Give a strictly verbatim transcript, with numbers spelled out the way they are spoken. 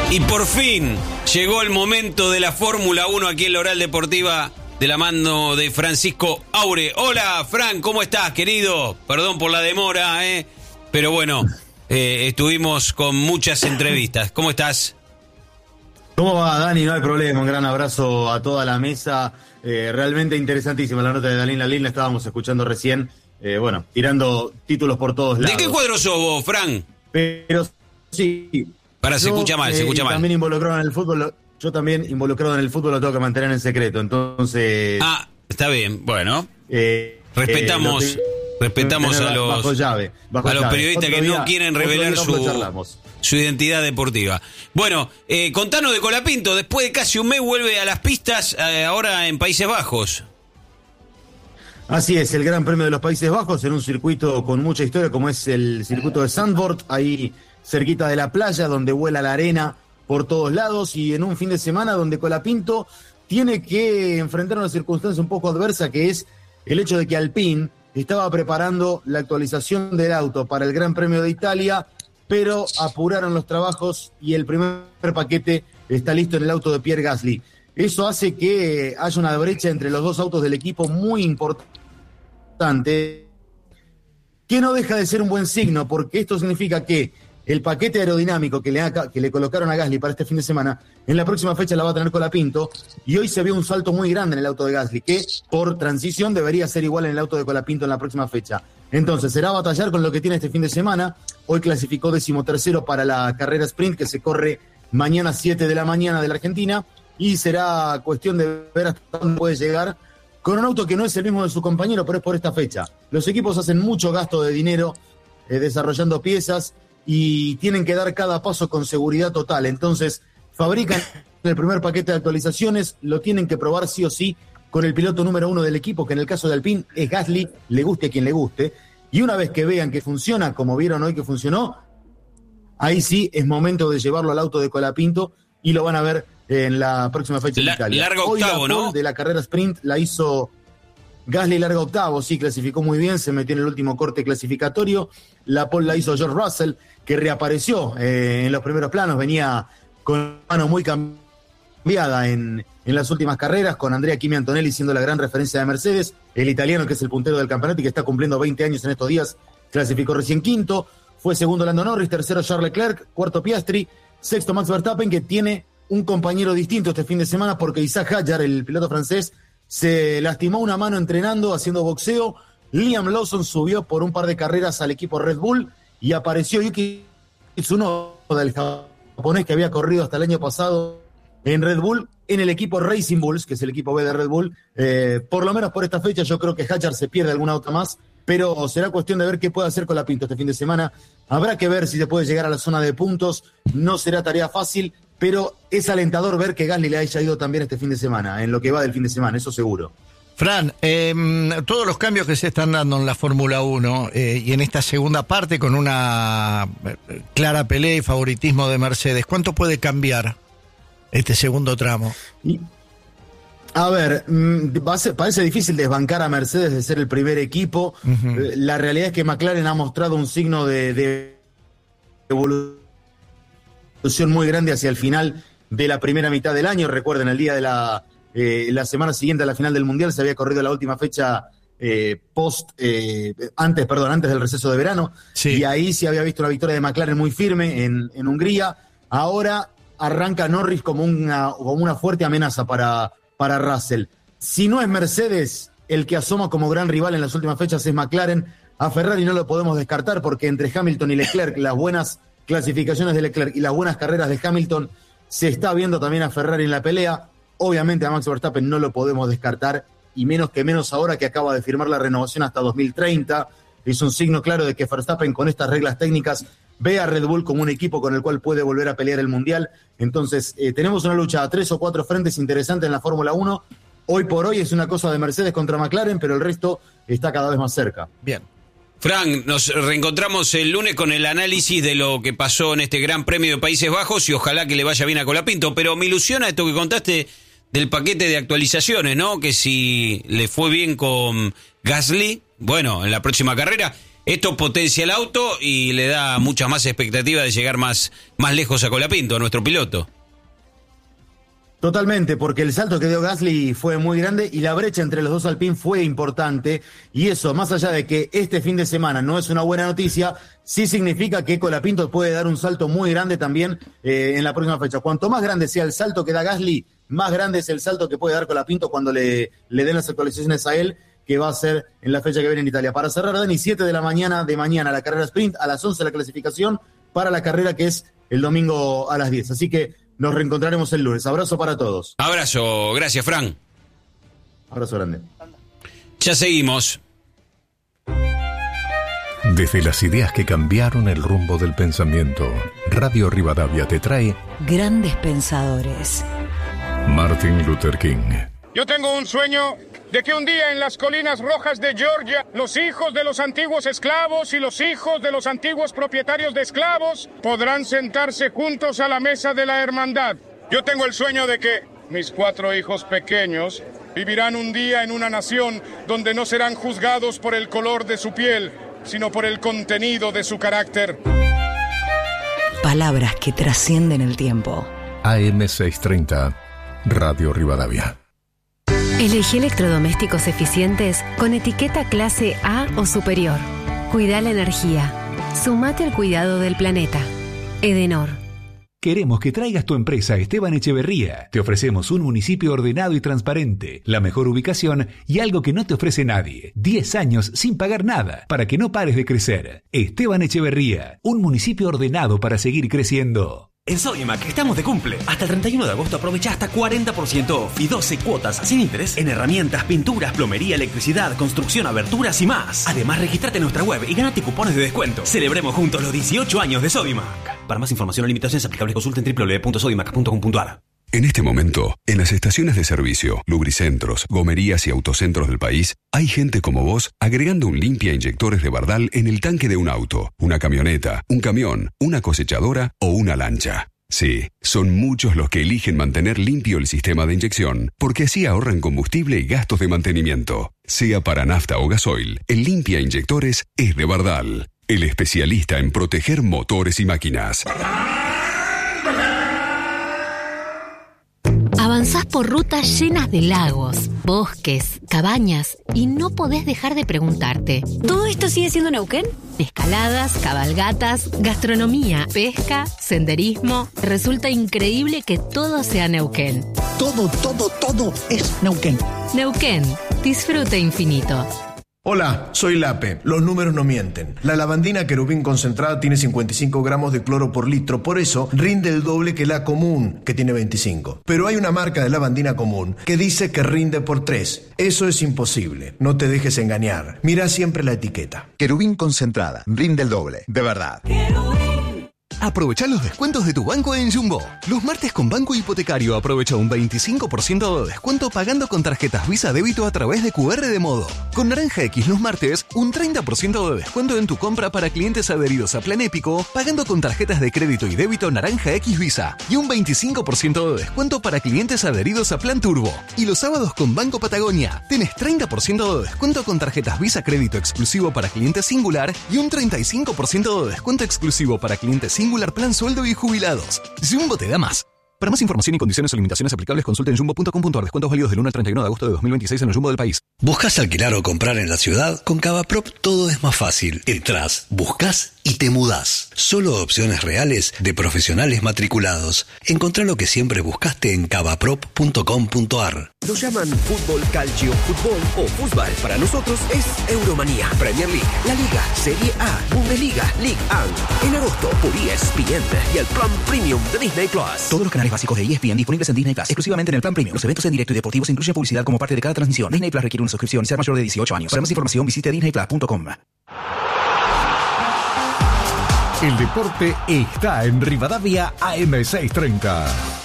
Y por fin llegó el momento de la Fórmula uno aquí en la Oral Deportiva de la mano de Francisco Aure. Hola, Fran, ¿cómo estás, querido? Perdón por la demora, ¿eh? Pero bueno, eh, estuvimos con muchas entrevistas. ¿Cómo estás? ¿Cómo va, Dani? No hay problema. Un gran abrazo a toda la mesa. Eh, realmente interesantísima la nota de Dalín Lalín, la estábamos escuchando recién. Eh, bueno, tirando títulos por todos lados. ¿De qué cuadro sos vos, Fran? Pero sí... Para, se yo, escucha mal, se escucha eh, mal. También involucrado en el fútbol, yo también involucrado en el fútbol lo tengo que mantener en secreto, entonces... Ah, está bien, bueno. Eh, respetamos eh, respetamos a los, bajo llave, bajo a los llave. periodistas Otro que día, no quieren revelar su, su identidad deportiva. Bueno, eh, contanos de Colapinto, después de casi un mes vuelve a las pistas, eh, ahora en Países Bajos. Así es, el Gran Premio de los Países Bajos en un circuito con mucha historia como es el circuito de Zandvoort, ahí cerquita de la playa donde vuela la arena por todos lados, y en un fin de semana donde Colapinto tiene que enfrentar una circunstancia un poco adversa, que es el hecho de que Alpine estaba preparando la actualización del auto para el Gran Premio de Italia, pero apuraron los trabajos y el primer paquete está listo en el auto de Pierre Gasly. Eso hace que haya una brecha entre los dos autos del equipo muy importante, que no deja de ser un buen signo, porque esto significa que el paquete aerodinámico que le, ha, que le colocaron a Gasly para este fin de semana, en la próxima fecha la va a tener Colapinto, y hoy se vio un salto muy grande en el auto de Gasly, que por transición debería ser igual en el auto de Colapinto en la próxima fecha. Entonces será batallar con lo que tiene este fin de semana. Hoy clasificó decimotercero para la carrera sprint, que se corre mañana siete de la mañana de la Argentina, y será cuestión de ver hasta dónde puede llegar con un auto que no es el mismo de su compañero, pero es por esta fecha. Los equipos hacen mucho gasto de dinero eh, desarrollando piezas, y tienen que dar cada paso con seguridad total. Entonces, fabrican el primer paquete de actualizaciones, lo tienen que probar sí o sí con el piloto número uno del equipo, que en el caso de Alpine es Gasly, le guste a quien le guste, y una vez que vean que funciona, como vieron hoy que funcionó, ahí sí es momento de llevarlo al auto de Colapinto, y lo van a ver en la próxima fecha La, de Italia. Larga Hoy octavo, la ¿no? De la carrera sprint la hizo Gasly, larga octavo, sí, clasificó muy bien, se metió en el último corte clasificatorio. La pole la hizo George Russell, que reapareció eh, en los primeros planos, venía con mano muy cambiada en, en las últimas carreras, con Andrea Kimi Antonelli siendo la gran referencia de Mercedes. El italiano, que es el puntero del campeonato y que está cumpliendo veinte años en estos días, clasificó recién quinto. Fue segundo Lando Norris, tercero Charles Leclerc, cuarto Piastri, sexto Max Verstappen, que tiene un compañero distinto este fin de semana, porque Isaac Hadjar, el piloto francés, se lastimó una mano entrenando, haciendo boxeo. Liam Lawson subió por un par de carreras al equipo Red Bull, y apareció Yuki Tsunoda, del japonés que había corrido hasta el año pasado en Red Bull, en el equipo Racing Bulls, que es el equipo B de Red Bull. Eh, por lo menos por esta fecha yo creo que Hadjar se pierde alguna otra más, pero será cuestión de ver qué puede hacer Colapinto este fin de semana. Habrá que ver si se puede llegar a la zona de puntos, no será tarea fácil, pero es alentador ver que Gasly le haya ido también este fin de semana, en lo que va del fin de semana, eso seguro. Fran, eh, todos los cambios que se están dando en la Fórmula uno eh, y en esta segunda parte con una clara pelea y favoritismo de Mercedes, ¿cuánto puede cambiar este segundo tramo? Y, a ver, va a ser, parece difícil desbancar a Mercedes de ser el primer equipo. Uh-huh. La realidad es que McLaren ha mostrado un signo de, de evolución muy grande hacia el final de la primera mitad del año. Recuerden, el día de la eh, la semana siguiente a la final del Mundial se había corrido la última fecha eh, post, eh, antes, perdón, antes del receso de verano, sí. Y ahí se había visto una victoria de McLaren muy firme en, en Hungría. Ahora arranca Norris como una, como una fuerte amenaza para, para Russell. Si no es Mercedes, el que asoma como gran rival en las últimas fechas es McLaren. A Ferrari no lo podemos descartar, porque entre Hamilton y Leclerc, las buenas clasificaciones de Leclerc y las buenas carreras de Hamilton, se está viendo también a Ferrari en la pelea. Obviamente a Max Verstappen no lo podemos descartar, y menos que menos ahora que acaba de firmar la renovación hasta dos mil treinta. Es un signo claro de que Verstappen, con estas reglas técnicas, ve a Red Bull como un equipo con el cual puede volver a pelear el Mundial. Entonces eh, tenemos una lucha a tres o cuatro frentes interesantes en la Fórmula uno. Hoy por hoy es una cosa de Mercedes contra McLaren, pero el resto está cada vez más cerca. Bien. Fran, nos reencontramos el lunes con el análisis de lo que pasó en este Gran Premio de Países Bajos, y ojalá que le vaya bien a Colapinto. Pero me ilusiona esto que contaste del paquete de actualizaciones, ¿no? Que si le fue bien con Gasly, bueno, en la próxima carrera, Esto potencia el auto y le da muchas más expectativas de llegar más, más lejos a Colapinto, a nuestro piloto. Totalmente, porque el salto que dio Gasly fue muy grande y la brecha entre los dos Alpine fue importante, y eso, más allá de que este fin de semana no es una buena noticia, sí significa que Colapinto puede dar un salto muy grande también eh, en la próxima fecha. Cuanto más grande sea el salto que da Gasly, más grande es el salto que puede dar Colapinto cuando le, le den las actualizaciones a él, que va a ser en la fecha que viene en Italia. Para cerrar, Dani, siete de la mañana de mañana la carrera sprint, a las once la clasificación para la carrera que es el domingo a las diez. Así que nos reencontraremos el lunes. Abrazo para todos. Abrazo, gracias, Fran. Abrazo grande. Ya seguimos. Desde las ideas que cambiaron el rumbo del pensamiento, Radio Rivadavia te trae Grandes Pensadores. Martin Luther King. Yo tengo un sueño de que un día en las colinas rojas de Georgia, los hijos de los antiguos esclavos y los hijos de los antiguos propietarios de esclavos podrán sentarse juntos a la mesa de la hermandad. Yo tengo el sueño de que mis cuatro hijos pequeños vivirán un día en una nación donde no serán juzgados por el color de su piel, sino por el contenido de su carácter. Palabras que trascienden el tiempo. A M seiscientos treinta, Radio Rivadavia. Elegí electrodomésticos eficientes con etiqueta clase A o superior. Cuida la energía. Sumate al cuidado del planeta. Edenor. Queremos que traigas tu empresa a Esteban Echeverría. Te ofrecemos un municipio ordenado y transparente, la mejor ubicación y algo que no te ofrece nadie. diez años sin pagar nada, para que no pares de crecer. Esteban Echeverría, un municipio ordenado para seguir creciendo. En Sodimac estamos de cumple. Hasta el treinta y uno de agosto aprovecha hasta cuarenta por ciento off y doce cuotas sin interés en herramientas, pinturas, plomería, electricidad, construcción, aberturas y más. Además, regístrate en nuestra web y ganate cupones de descuento. Celebremos juntos los dieciocho años de Sodimac. Para más información o limitaciones aplicables, consulten doble u doble u doble u punto sodimac punto com punto a r. En este momento, en las estaciones de servicio, lubricentros, gomerías y autocentros del país, hay gente como vos agregando un limpia inyectores de Bardal en el tanque de un auto, una camioneta, un camión, una cosechadora o una lancha. Sí, son muchos los que eligen mantener limpio el sistema de inyección, porque así ahorran combustible y gastos de mantenimiento. Sea para nafta o gasoil, el limpia inyectores es de Bardal, el especialista en proteger motores y máquinas. Avanzás por rutas llenas de lagos, bosques, cabañas y no podés dejar de preguntarte: ¿todo esto sigue siendo Neuquén? Escaladas, cabalgatas, gastronomía, pesca, senderismo. Resulta increíble que todo sea Neuquén. Todo, todo, todo es Neuquén. Neuquén, disfrute infinito. Hola, soy Lape. Los números no mienten. La lavandina querubín concentrada tiene cincuenta y cinco gramos de cloro por litro, por eso rinde el doble que la común, que tiene veinticinco. Pero hay una marca de lavandina común que dice que rinde por tres. Eso es imposible. No te dejes engañar. Mira siempre la etiqueta. Querubín concentrada, rinde el doble, de verdad. Aprovecha los descuentos de tu banco en Jumbo. Los martes con Banco Hipotecario aprovecha un veinticinco por ciento de descuento pagando con tarjetas Visa Débito a través de Q R de Modo. Con Naranja X los martes, un treinta por ciento de descuento en tu compra para clientes adheridos a Plan Épico pagando con tarjetas de crédito y débito Naranja X Visa. Y un veinticinco por ciento de descuento para clientes adheridos a Plan Turbo. Y los sábados con Banco Patagonia, tenés treinta por ciento de descuento con tarjetas Visa Crédito exclusivo para clientes Singular y un treinta y cinco por ciento de descuento exclusivo para clientes Singular Plan Sueldo y Jubilados. Jumbo te da más. Para más información y condiciones o limitaciones aplicables, consulte en jumbo punto com punto a r. Descuentos válidos del uno al treinta y uno de agosto de dos mil veintiséis en el Jumbo del país. ¿Buscas alquilar o comprar en la ciudad? Con Cavaprop todo es más fácil. Entrás, buscas y te mudás. Solo opciones reales de profesionales matriculados. Encontrá lo que siempre buscaste en cavaprop punto com punto a r. Lo llaman fútbol, calcio, fútbol o fútbol. Para nosotros es Euromanía, Premier League, La Liga, Serie A, Bundesliga, League uno. En agosto por E S P N y el plan premium de Disney Plus. Todos los canales básicos de E S P N disponibles en Disney Plus, exclusivamente en el plan premium. Los eventos en directo y deportivos incluyen publicidad como parte de cada transmisión. Disney Plus requiere una suscripción y ser mayor de dieciocho años. Para más información visite disney plus punto com. El deporte está en Rivadavia A M seiscientos treinta.